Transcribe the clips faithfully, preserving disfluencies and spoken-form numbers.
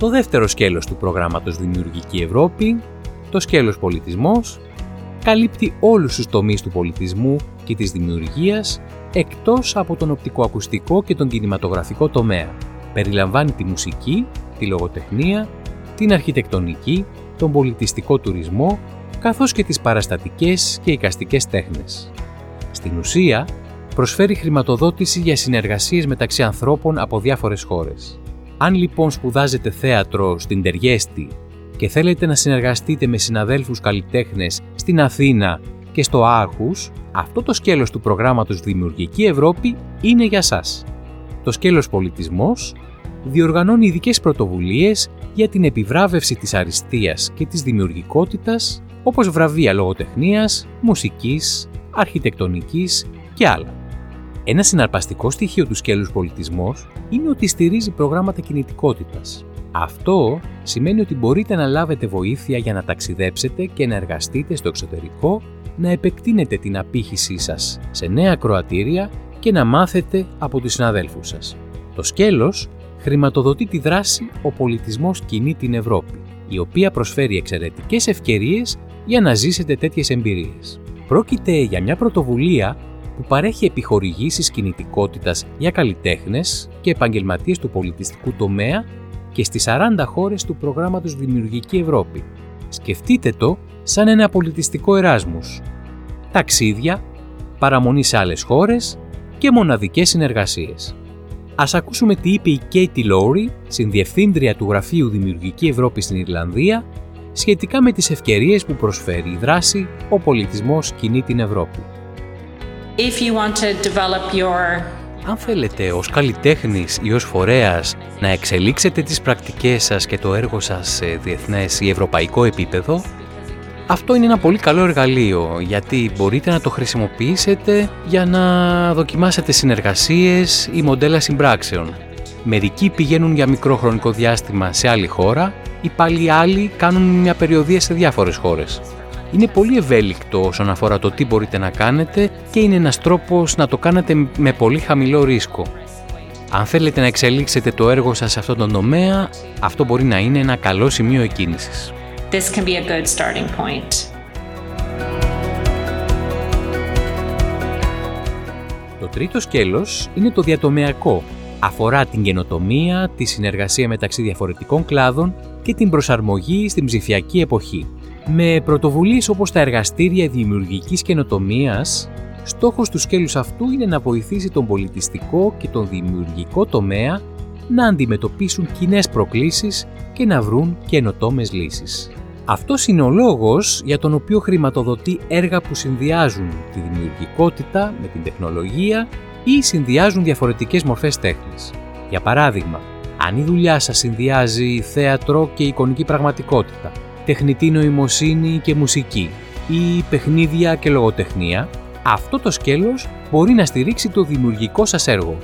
Το δεύτερο σκέλος του προγράμματος Δημιουργική Ευρώπη, το σκέλος πολιτισμός, καλύπτει όλους τους τομείς του πολιτισμού και της δημιουργίας εκτός από τον οπτικοακουστικό και τον κινηματογραφικό τομέα. Περιλαμβάνει τη μουσική, τη λογοτεχνία, την αρχιτεκτονική, τον πολιτιστικό τουρισμό, καθώς και τις παραστατικές και εικαστικές τέχνες. Στην ουσία, προσφέρει χρηματοδότηση για συνεργασίες μεταξύ ανθρώπων από διάφορες χώρες. Αν λοιπόν σπουδάζετε θέατρο στην Τεριέστη και θέλετε να συνεργαστείτε με συναδέλφους καλλιτέχνες στην Αθήνα και στο Άρχους, αυτό το σκέλος του προγράμματος Δημιουργική Ευρώπη είναι για σας. Το σκέλος πολιτισμός διοργανώνει ειδικές πρωτοβουλίες για την επιβράβευση της αριστείας και της δημιουργικότητας, όπως βραβεία λογοτεχνίας, μουσικής, αρχιτεκτονικής και άλλα. Ένα συναρπαστικό στοιχείο του σκέλους πολιτισμός είναι ότι στηρίζει προγράμματα κινητικότητας. Αυτό σημαίνει ότι μπορείτε να λάβετε βοήθεια για να ταξιδέψετε και να εργαστείτε στο εξωτερικό, να επεκτείνετε την απήχησή σας σε νέα ακροατήρια και να μάθετε από τους συναδέλφους σας. Το σκέλος χρηματοδοτεί τη δράση «Ο πολιτισμός κινεί την Ευρώπη», η οποία προσφέρει εξαιρετικές ευκαιρίες για να ζήσετε τέτοιες εμπειρίες. Πρόκειται για μια πρωτοβουλία που παρέχει επιχορηγήσεις κινητικότητας για καλλιτέχνες και επαγγελματίες του πολιτιστικού τομέα και στις σαράντα χώρες του προγράμματος Δημιουργική Ευρώπη. Σκεφτείτε το σαν ένα πολιτιστικό εράσμους. Ταξίδια, παραμονή σε άλλες χώρες και μοναδικές συνεργασίες. Ας ακούσουμε τι είπε η Katie Lowry, συνδιευθύντρια του Γραφείου Δημιουργική Ευρώπη στην Ιρλανδία, σχετικά με τις ευκαιρίες που προσφέρει η δράση «Ο πολιτισμός κινεί την Ευρώπη». If you want to develop your... Αν θέλετε ως καλλιτέχνης ή ως φορέας να εξελίξετε τις πρακτικές σας και το έργο σας σε διεθνές ή ευρωπαϊκό επίπεδο, αυτό είναι ένα πολύ καλό εργαλείο, γιατί μπορείτε να το χρησιμοποιήσετε για να δοκιμάσετε συνεργασίες ή μοντέλα συμπράξεων. Μερικοί πηγαίνουν για μικρό χρονικό διάστημα σε άλλη χώρα ή πάλι άλλοι κάνουν μια περιοδεία σε διάφορες χώρες. Είναι πολύ ευέλικτο όσον αφορά το τι μπορείτε να κάνετε και είναι ένας τρόπος να το κάνετε με πολύ χαμηλό ρίσκο. Αν θέλετε να εξελίξετε το έργο σας σε αυτόν τον τομέα, αυτό μπορεί να είναι ένα καλό σημείο εκκίνησης. This can be a good starting point. Το τρίτο σκέλος είναι το διατομεακό. Αφορά την καινοτομία, τη συνεργασία μεταξύ διαφορετικών κλάδων και την προσαρμογή στην ψηφιακή εποχή. Με πρωτοβουλίες όπως τα εργαστήρια δημιουργικής καινοτομίας, στόχος του σκέλους αυτού είναι να βοηθήσει τον πολιτιστικό και τον δημιουργικό τομέα να αντιμετωπίσουν κοινές προκλήσεις και να βρουν καινοτόμες λύσεις. Αυτός είναι ο λόγος για τον οποίο χρηματοδοτεί έργα που συνδυάζουν τη δημιουργικότητα με την τεχνολογία ή συνδυάζουν διαφορετικές μορφές τέχνης. Για παράδειγμα, αν η δουλειά σας συνδυάζει θέατρο και εικονική πραγματικότητα, τεχνητή νοημοσύνη και μουσική ή παιχνίδια και λογοτεχνία, αυτό το σκέλος μπορεί να στηρίξει το δημιουργικό σας έργο.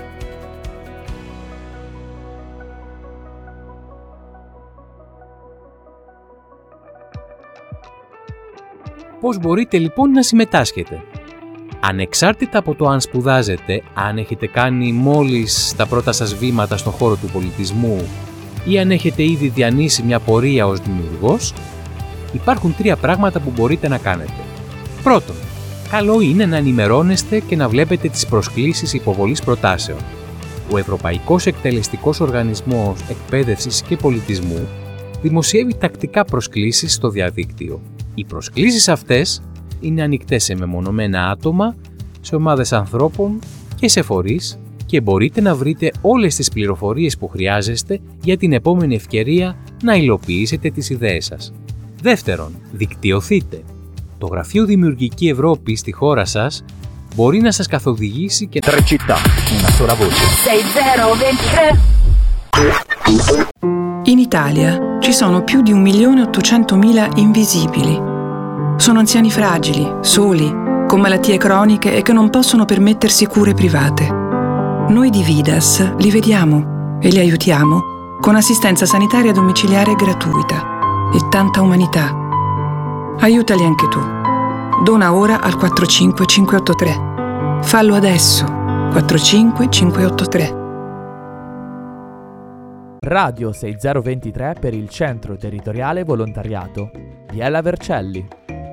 Πώς μπορείτε λοιπόν να συμμετάσχετε? Ανεξάρτητα από το αν σπουδάζετε, αν έχετε κάνει μόλις τα πρώτα σας βήματα στον χώρο του πολιτισμού ή αν έχετε ήδη διανύσει μια πορεία ως δημιουργός, υπάρχουν τρία πράγματα που μπορείτε να κάνετε. Πρώτον, καλό είναι να ενημερώνεστε και να βλέπετε τις προσκλήσεις υποβολής προτάσεων. Ο Ευρωπαϊκός Εκτελεστικός Οργανισμός Εκπαίδευσης και Πολιτισμού δημοσιεύει τακτικά προσκλήσεις στο διαδίκτυο. Οι προσκλήσεις αυτές είναι ανοιχτές σε μεμονωμένα άτομα, σε ομάδες ανθρώπων και σε φορείς και μπορείτε να βρείτε όλες τις πληροφορίες που χρειάζεστε για την επόμενη ευκαιρία να υλοποιήσετε τις ιδέες σας. Δεύτερον, δικτυωθείτε. Το Γραφείο Δημιουργική Ευρώπη στη χώρα σας μπορεί να σας καθοδηγήσει και... Tre città, una sola voce. sei zero ventitré In Italia ci sono più di un milione e ottocentomila invisibili. Sono anziani fragili, soli, con malattie croniche e che non possono permettersi cure private. Noi di Vidas li vediamo e li aiutiamo con assistenza sanitaria domiciliare gratuita e tanta umanità. Aiutali anche tu. Dona ora al quattro cinque cinque otto tre. Fallo adesso. quattro cinque cinque otto tre. Radio sei zero due tre per il Centro Territoriale Volontariato Biella Vercelli.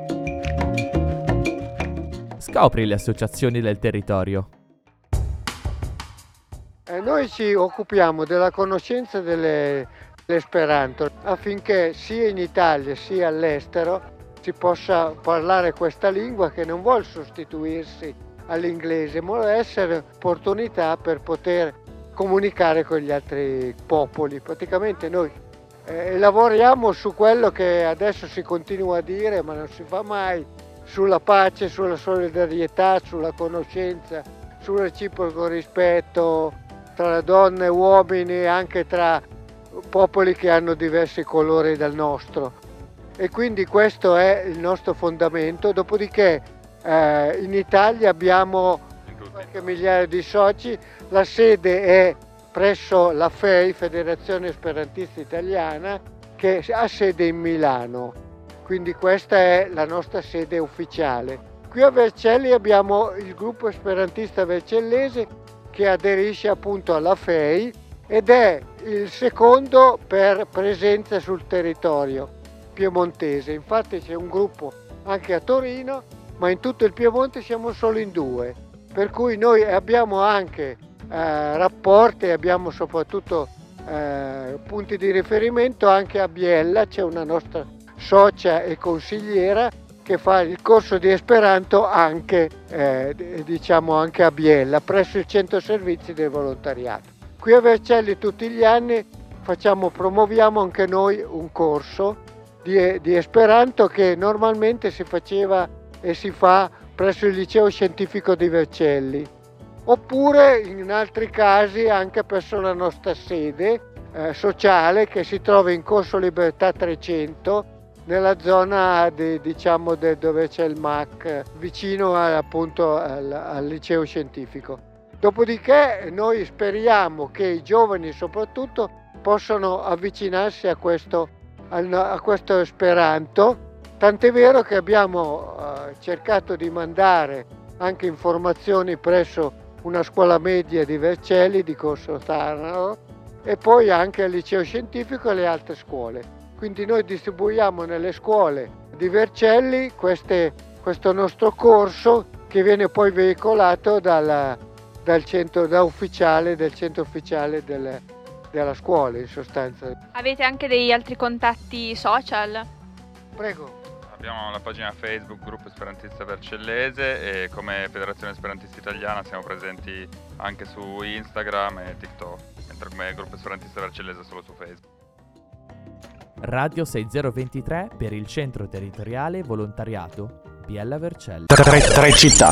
Scopri le associazioni del territorio. Eh, noi ci occupiamo della conoscenza delle, dell'Esperanto affinché sia in Italia sia all'estero si possa parlare questa lingua che non vuol sostituirsi all'inglese, ma vuole essere opportunità per poter comunicare con gli altri popoli. Praticamente noi eh, lavoriamo su quello che adesso si continua a dire ma non si fa mai, sulla pace, sulla solidarietà, sulla conoscenza, sul reciproco rispetto tra donne e uomini, anche tra popoli che hanno diversi colori dal nostro. E quindi questo è il nostro fondamento. Dopodiché eh, in Italia abbiamo qualche migliaia di soci. La sede è presso la F E I, Federazione Esperantista Italiana, che ha sede in Milano. Quindi questa è la nostra sede ufficiale. Qui a Vercelli abbiamo il gruppo esperantista vercellese che aderisce appunto alla F E I ed è il secondo per presenza sul territorio piemontese. Infatti c'è un gruppo anche a Torino, ma in tutto il Piemonte siamo solo in due. Per cui noi abbiamo anche Eh, rapporti, abbiamo soprattutto eh, punti di riferimento anche a Biella. C'è una nostra socia e consigliera che fa il corso di Esperanto anche, eh, diciamo anche a Biella, presso il centro servizi del volontariato. Qui a Vercelli tutti gli anni facciamo, promuoviamo anche noi un corso di, di Esperanto che normalmente si faceva e si fa presso il liceo scientifico di Vercelli. Oppure in altri casi anche presso la nostra sede eh, sociale che si trova in Corso Libertà trecento nella zona di, diciamo de, dove c'è il M A C, vicino a, appunto al, al liceo scientifico. Dopodiché noi speriamo che i giovani soprattutto possano avvicinarsi a questo, a questo Esperanto, tant'è vero che abbiamo eh, cercato di mandare anche informazioni presso una scuola media di Vercelli, di Corso Tanaro, e poi anche al liceo scientifico e alle altre scuole. Quindi noi distribuiamo nelle scuole di Vercelli queste, questo nostro corso che viene poi veicolato dalla, dal centro da ufficiale, del centro ufficiale del, della scuola in sostanza. Avete anche degli altri contatti social? Prego. Abbiamo la pagina Facebook Gruppo Esperantista Vercellese e come Federazione Esperantista Italiana siamo presenti anche su Instagram e TikTok, mentre come Gruppo Esperantista Vercellese solo su Facebook. Radio sei zero due tre per il Centro Territoriale Volontariato Biella Vercelli. Tre, tre città,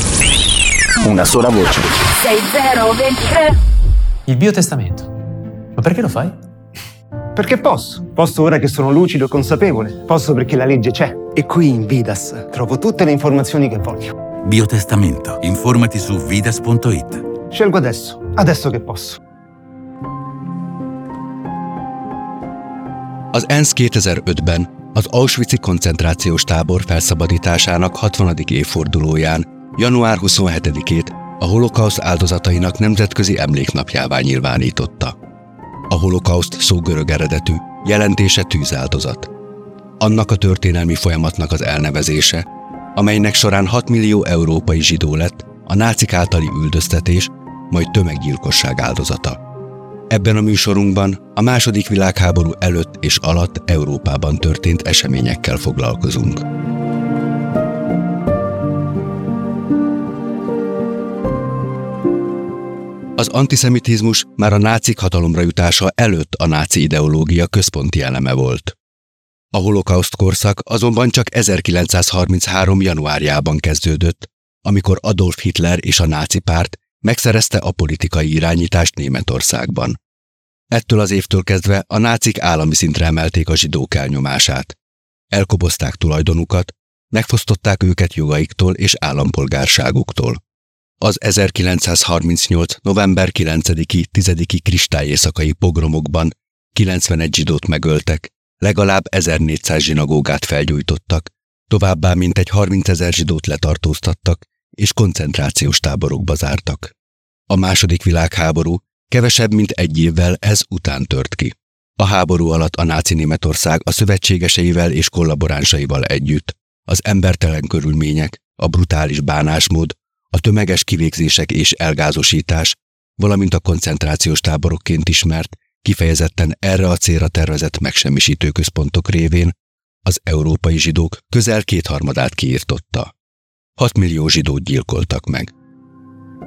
una sola voce. sei zero due tre. Il biotestamento. Ma perché lo fai? Perché posso. Posso ora che sono lucido e consapevole. Posso perché la legge c'è. E qui in Vidas trovo tutte le informazioni che voglio. Biotestamento. Informati su vidas punto it. Scelgo adesso. Adesso che posso. Az E N S kétezer-ötben az Auschwitz-i koncentrációs tábor felszabadításának hatvanadik évfordulóján, január huszonhetedikét a holokauszt áldozatainak nemzetközi emléknapjává nyilvánította. A holokauszt szó görög eredetű, jelentése tűzáldozat. Annak a történelmi folyamatnak az elnevezése, amelynek során hat millió európai zsidó lett a nácik általi üldöztetés, majd tömeggyilkosság áldozata. Ebben a műsorunkban a második világháború előtt és alatt Európában történt eseményekkel foglalkozunk. Az antiszemitizmus már a nácik hatalomra jutása előtt a náci ideológia központi eleme volt. A holokauszt korszak azonban csak ezerkilencszázharminchárom. januárjában kezdődött, amikor Adolf Hitler és a náci párt megszerezte a politikai irányítást Németországban. Ettől az évtől kezdve a nácik állami szintre emelték a zsidók elnyomását. Elkobozták tulajdonukat, megfosztották őket jogaiktól és állampolgárságuktól. Az ezerkilencszázharmincnyolc. november kilencediki tizediki kristályéjszakai pogromokban kilencvenegy zsidót megöltek, legalább ezernégyszáz zsinagógát felgyújtottak, továbbá mintegy harmincezer zsidót letartóztattak és koncentrációs táborokba zártak. A második világháború Kevesebb, mint egy évvel ez után tört ki. A háború alatt a náci Németország a szövetségeseivel és kollaboránsaival együtt az embertelen körülmények, a brutális bánásmód, a tömeges kivégzések és elgázosítás, valamint a koncentrációs táborokként ismert, kifejezetten erre a célra tervezett megsemmisítő központok révén az európai zsidók közel kétharmadát kiirtotta. Hat millió zsidót gyilkoltak meg.